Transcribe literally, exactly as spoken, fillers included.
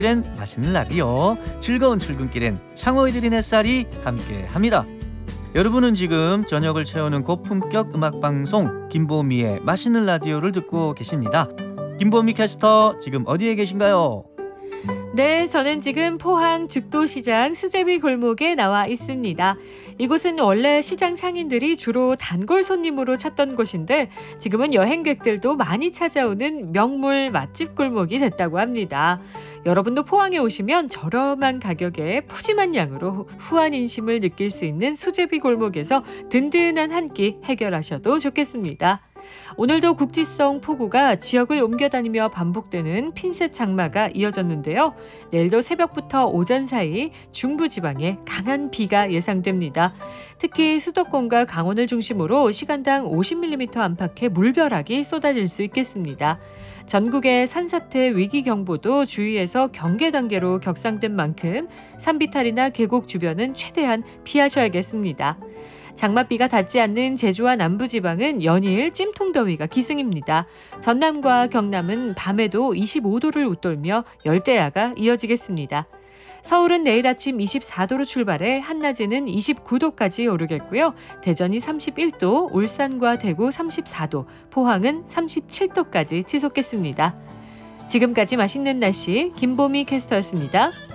는 맛있는 라디오, 즐거운 출근길엔 창호이들인 햇살이 함께합니다. 여러분은 지금 저녁을 채우는 고품격 음악방송 김보미의 맛있는 라디오를 듣고 계십니다. 김보미 캐스터, 지금 어디에 계신가요? 네, 저는 지금 포항 죽도시장 수제비 골목에 나와 있습니다. 이곳은 원래 시장 상인들이 주로 단골 손님으로 찾던 곳인데 지금은 여행객들도 많이 찾아오는 명물 맛집 골목이 됐다고 합니다. 여러분도 포항에 오시면 저렴한 가격에 푸짐한 양으로 후한 인심을 느낄 수 있는 수제비 골목에서 든든한 한 끼 해결하셔도 좋겠습니다. 오늘도 국지성 폭우가 지역을 옮겨다니며 반복되는 핀셋 장마가 이어졌는데요. 내일도 새벽부터 오전 사이 중부지방에 강한 비가 예상됩니다. 특히 수도권과 강원을 중심으로 시간당 오십 밀리미터 안팎의 물벼락이 쏟아질 수 있겠습니다. 전국의 산사태 위기경보도 주의해서 경계 단계로 격상된 만큼 산비탈이나 계곡 주변은 최대한 피하셔야겠습니다. 장맛비가 닿지 않는 제주와 남부지방은 연일 찜통더위가 기승입니다. 전남과 경남은 밤에도 이십오 도를 웃돌며 열대야가 이어지겠습니다. 서울은 내일 아침 이십사 도로 출발해 한낮에는 이십구 도까지 오르겠고요. 대전이 삼십일 도, 울산과 대구 삼십사 도, 포항은 삼십칠 도까지 치솟겠습니다. 지금까지 맛있는 날씨 김보미 캐스터였습니다.